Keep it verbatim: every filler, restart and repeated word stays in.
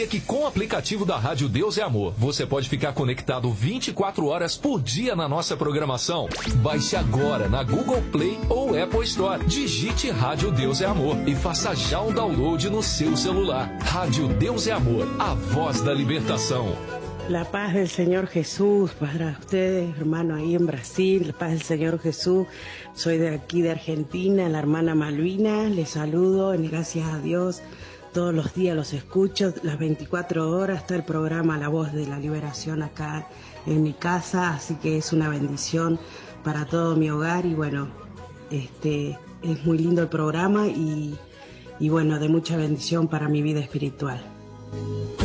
É que com o aplicativo da Rádio Deus é Amor, você pode ficar conectado vinte e quatro horas por dia na nossa programação. Baixe agora na Google Play ou Apple Store. Digite Rádio Deus é Amor e faça já o download no seu celular. Rádio Deus é Amor, a voz da libertação. La paz del Señor Jesús para ustedes, hermano, ahí en Brasil. La paz del Señor Jesús. Soy de aquí de Argentina, la hermana Malvina. Les saludo, gracias a Dios. Todos los días los escucho, las veinticuatro horas, está el programa La Voz de la Liberación acá en mi casa, así que es una bendición para todo mi hogar y bueno, este es muy lindo el programa y, y bueno, de mucha bendición para mi vida espiritual.